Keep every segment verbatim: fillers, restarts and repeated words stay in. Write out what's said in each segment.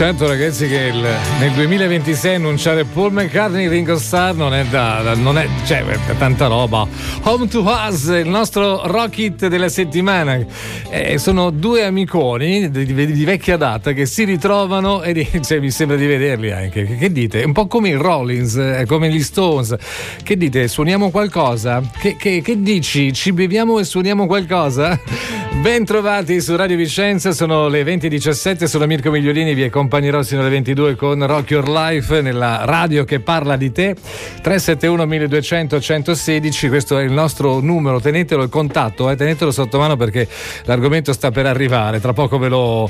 Certo ragazzi che il, nel duemilaventisei annunciare Paul McCartney e Ringo Starr non è da, non è, cioè è tanta roba. Home to Us, il nostro rock hit della settimana. Eh, sono due amiconi di, di, di vecchia data che si ritrovano e di, cioè, mi sembra di vederli anche. Che, che dite? Un po' come i Rollins, eh, come gli Stones. Che dite? Suoniamo qualcosa? Che, che, che dici? Ci beviamo e suoniamo qualcosa? Ben trovati su Radio Vicenza, sono le venti e diciassette, sono Mirko Migliolini, vi accompagnerò sino alle ventidue con Rock Your Life nella radio che parla di te. Tre sette uno milleduecento centosedici, questo è il nostro numero, tenetelo il contatto, eh, tenetelo sotto mano perché l'argomento sta per arrivare, tra poco ve lo,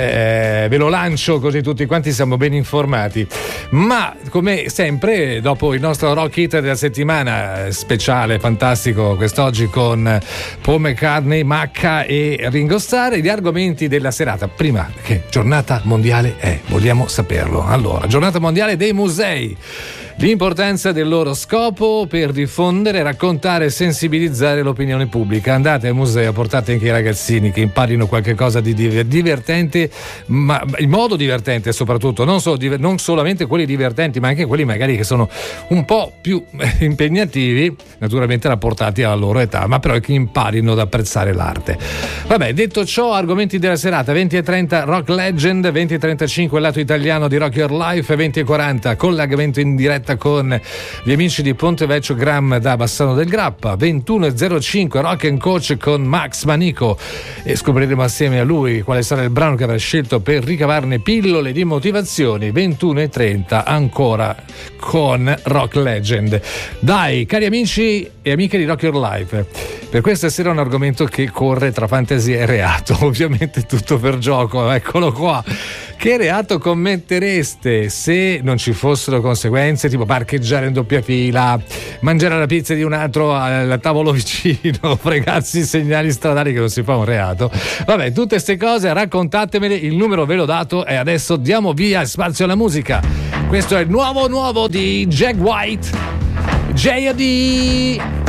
eh, ve lo lancio così tutti quanti siamo ben informati. Ma come sempre, dopo il nostro rock hit della settimana speciale, fantastico quest'oggi con Paul McCartney, Macca e Ringo Starr, gli argomenti della serata. Prima, che giornata mondiale è? Vogliamo saperlo. Allora, giornata mondiale dei musei. L'importanza del loro scopo per diffondere, raccontare e sensibilizzare l'opinione pubblica. Andate al museo, portate anche i ragazzini che imparino qualche cosa di divertente, ma in modo divertente soprattutto, non, so, non solamente quelli divertenti, ma anche quelli magari che sono un po' più impegnativi, naturalmente rapportati alla loro età, ma però che imparino ad apprezzare l'arte. Vabbè, detto ciò, argomenti della serata: venti e trenta Rock Legend, venti e trentacinque il lato italiano di Rock Your Life, venti e quaranta collegamento in diretta con gli amici di Ponte Vecchio Gram da Bassano del Grappa, ventuno e zero cinque Rock and Coach con Max Manico e scopriremo assieme a lui quale sarà il brano che avrà scelto per ricavarne pillole di motivazioni. Ventuno e trenta ancora con Rock Legend. Dai, cari amici e amiche di Rock Your Life, per questa sera un argomento che corre tra fantasia e reato, ovviamente tutto per gioco, eccolo qua. Che reato commettereste se non ci fossero conseguenze, tipo parcheggiare in doppia fila, mangiare la pizza di un altro al tavolo vicino, fregarsi i segnali stradali, che non si fa un reato? Vabbè, tutte queste cose raccontatemele, il numero ve l'ho dato e adesso diamo via spazio alla musica. Questo è il nuovo nuovo di Jack White, J O D.